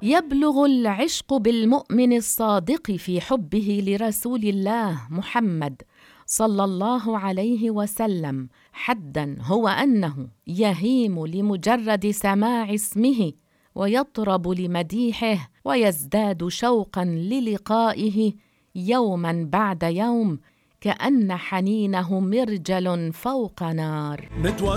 يبلغ العشق بالمؤمن الصادق في حبه لرسول الله محمد صلى الله عليه وسلم حداً، هو أنه يهيم لمجرد سماع اسمه، ويطرب لمديحه، ويزداد شوقاً للقائه يوماً بعد يوم، كأن حنينه مرجل فوق نار.